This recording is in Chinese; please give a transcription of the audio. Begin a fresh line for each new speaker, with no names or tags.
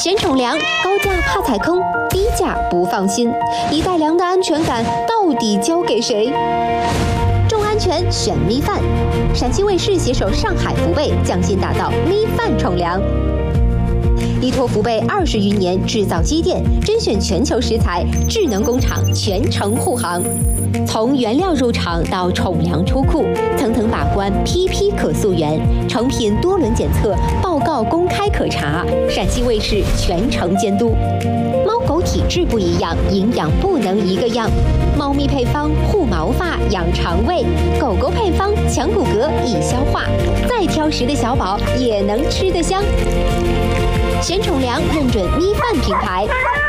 嫌宠粮，高价怕踩坑，低价不放心，一袋粮的安全感到底交给谁？重安全选米饭，陕西卫视携手上海福贝匠心打造米饭宠粮。依托福贝20余年制造积淀，甄选全球食材，智能工厂全程护航。从原料入场到宠粮出库，层层把关，批批可溯源，成品多轮检测，报告公开可查。陕西卫视全程监督。猫狗体质不一样，营养不能一个样。猫咪配方护毛发、养肠胃，狗狗配方强骨骼、易消化。再挑食的小宝也能吃得香。选宠粮认准米饭品牌。